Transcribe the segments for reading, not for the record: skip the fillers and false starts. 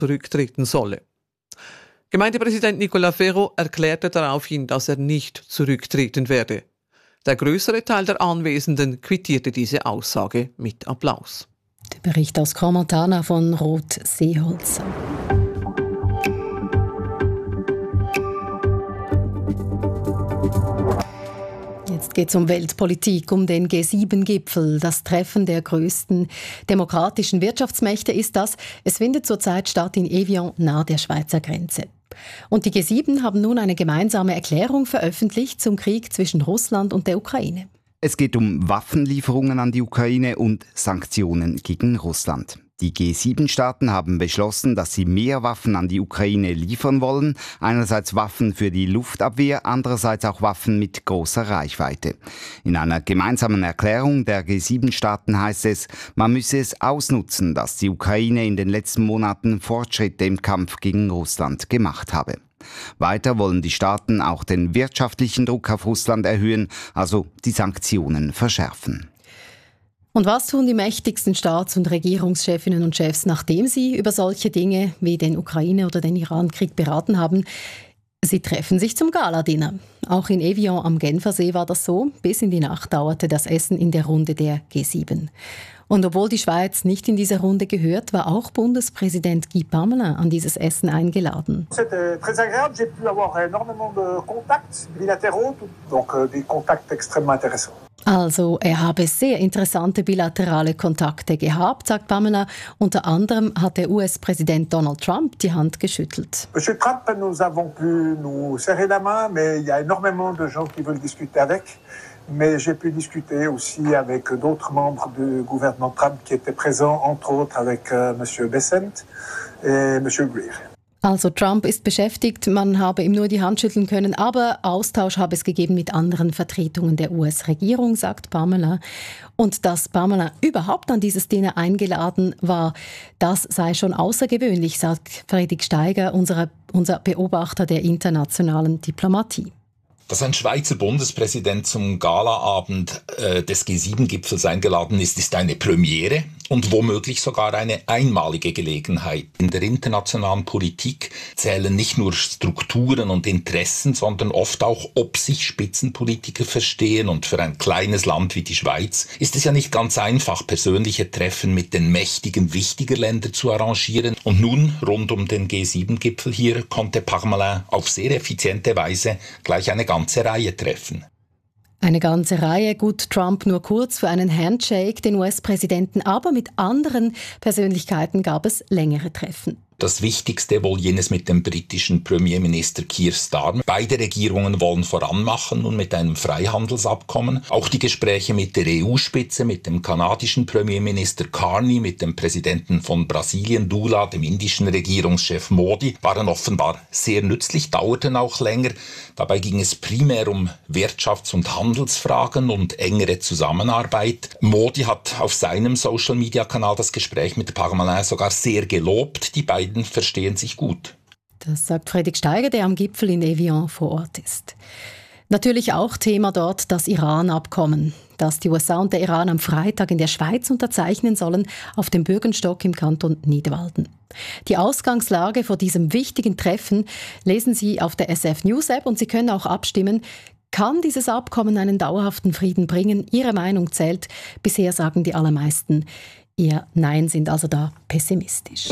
zurücktreten solle. Gemeindepräsident Nicolas Ferro erklärte daraufhin, dass er nicht zurücktreten werde. Der größere Teil der Anwesenden quittierte diese Aussage mit Applaus. Der Bericht aus Crans-Montana von Ruth Seeholz. Jetzt geht es um Weltpolitik, um den G7-Gipfel. Das Treffen der größten demokratischen Wirtschaftsmächte ist das. Es findet zurzeit statt in Evian, nahe der Schweizer Grenze. Und die G7 haben nun eine gemeinsame Erklärung veröffentlicht zum Krieg zwischen Russland und der Ukraine. Es geht um Waffenlieferungen an die Ukraine und Sanktionen gegen Russland. Die G7-Staaten haben beschlossen, dass sie mehr Waffen an die Ukraine liefern wollen. Einerseits Waffen für die Luftabwehr, andererseits auch Waffen mit großer Reichweite. In einer gemeinsamen Erklärung der G7-Staaten heißt es, man müsse es ausnutzen, dass die Ukraine in den letzten Monaten Fortschritte im Kampf gegen Russland gemacht habe. Weiter wollen die Staaten auch den wirtschaftlichen Druck auf Russland erhöhen, also die Sanktionen verschärfen. Und was tun die mächtigsten Staats- und Regierungschefinnen und Chefs, nachdem sie über solche Dinge wie den Ukraine- oder den Iran-Krieg beraten haben? Sie treffen sich zum Gala-Dinner. Auch in Evian am Genfersee war das so. Bis in die Nacht dauerte das Essen in der Runde der G7. Und obwohl die Schweiz nicht in diese Runde gehört, war auch Bundespräsident Guy Parmelin an dieses Essen eingeladen. C'était très agréable. J'ai pu avoir énormément de contacts bilatéraux, donc des contacts extrêmement intéressants. Also, er habe sehr interessante bilaterale Kontakte gehabt, sagt Pamela. Unter anderem hat der US-Präsident Donald Trump die Hand geschüttelt. Monsieur Trump, nous avons pu nous serrer la main, mais il y a énormément de gens qui veulent discuter avec. Mais j'ai pu discuter aussi avec d'autres membres du gouvernement Trump qui étaient présents, entre autres avec Monsieur Bessent et Monsieur Greer. Also Trump ist beschäftigt, man habe ihm nur die Hand schütteln können, aber Austausch habe es gegeben mit anderen Vertretungen der US-Regierung, sagt Pamela. Und dass Pamela überhaupt an dieses Dinner eingeladen war, das sei schon außergewöhnlich, sagt Friedrich Steiger, unser Beobachter der internationalen Diplomatie. Dass ein Schweizer Bundespräsident zum Galaabend des G7-Gipfels eingeladen ist eine Premiere und womöglich sogar eine einmalige Gelegenheit. In der internationalen Politik zählen nicht nur Strukturen und Interessen, sondern oft auch, ob sich Spitzenpolitiker verstehen. Und für ein kleines Land wie die Schweiz ist es ja nicht ganz einfach, persönliche Treffen mit den Mächtigen wichtiger Länder zu arrangieren. Und nun, rund um den G7-Gipfel hier, konnte Parmelin auf sehr effiziente Weise gleich eine ganze Reihe treffen. Eine ganze Reihe, gut, Trump nur kurz für einen Handshake, den US-Präsidenten, aber mit anderen Persönlichkeiten gab es längere Treffen. Das Wichtigste wohl jenes mit dem britischen Premierminister Keir Starmer. Beide Regierungen wollen voranmachen und mit einem Freihandelsabkommen. Auch die Gespräche mit der EU-Spitze, mit dem kanadischen Premierminister Carney, mit dem Präsidenten von Brasilien Lula, dem indischen Regierungschef Modi, waren offenbar sehr nützlich, dauerten auch länger. Dabei ging es primär um Wirtschafts- und Handelsfragen und engere Zusammenarbeit. Modi hat auf seinem Social-Media-Kanal das Gespräch mit Parmelin sogar sehr gelobt. Die beiden verstehen sich gut. Das sagt Friedrich Steiger, der am Gipfel in Evian vor Ort ist. Natürlich auch Thema dort das Iran-Abkommen, das die USA und der Iran am Freitag in der Schweiz unterzeichnen sollen, auf dem Bürgenstock im Kanton Nidwalden. Die Ausgangslage vor diesem wichtigen Treffen lesen Sie auf der SF News App und Sie können auch abstimmen. Kann dieses Abkommen einen dauerhaften Frieden bringen? Ihre Meinung zählt. Bisher sagen die allermeisten eher Nein, sind also da pessimistisch.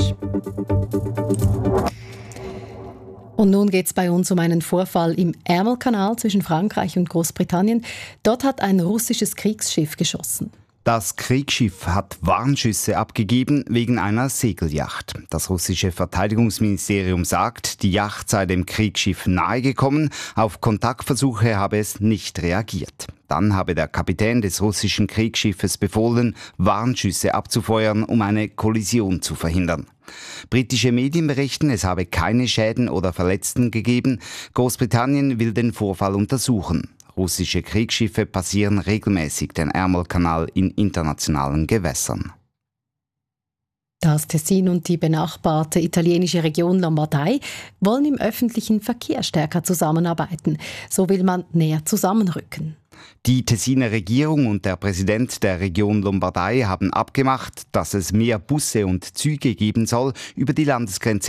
Und nun geht es bei uns um einen Vorfall im Ärmelkanal zwischen Frankreich und Großbritannien. Dort hat ein russisches Kriegsschiff geschossen. Das Kriegsschiff hat Warnschüsse abgegeben wegen einer Segelyacht. Das russische Verteidigungsministerium sagt, die Yacht sei dem Kriegsschiff nahegekommen. Auf Kontaktversuche habe es nicht reagiert. Dann habe der Kapitän des russischen Kriegsschiffes befohlen, Warnschüsse abzufeuern, um eine Kollision zu verhindern. Britische Medien berichten, es habe keine Schäden oder Verletzten gegeben. Großbritannien will den Vorfall untersuchen. Russische Kriegsschiffe passieren regelmäßig den Ärmelkanal in internationalen Gewässern. Das Tessin und die benachbarte italienische Region Lombardei wollen im öffentlichen Verkehr stärker zusammenarbeiten. So will man näher zusammenrücken. Die Tessiner Regierung und der Präsident der Region Lombardei haben abgemacht, dass es mehr Busse und Züge geben soll über die Landesgrenze